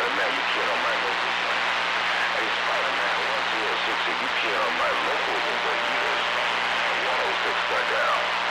Spider-Man, you kid on my locals, man. Hey, Spider-Man 106, if you kid on my locals in Bermuda, 106 got down.